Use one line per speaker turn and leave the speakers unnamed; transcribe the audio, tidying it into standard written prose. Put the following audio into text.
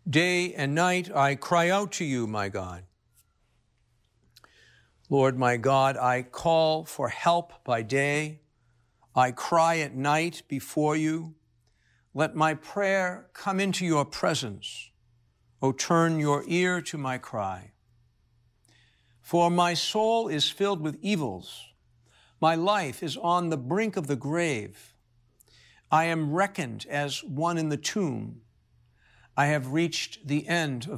Day and night I cry out to you, my God. Lord, my God, I call for help by day. I cry at night before you. Let my prayer come into your presence. O turn your ear to my cry. For my soul is filled with evils. My life is on the brink of the grave. I am reckoned as one in the tomb. I have reached the end of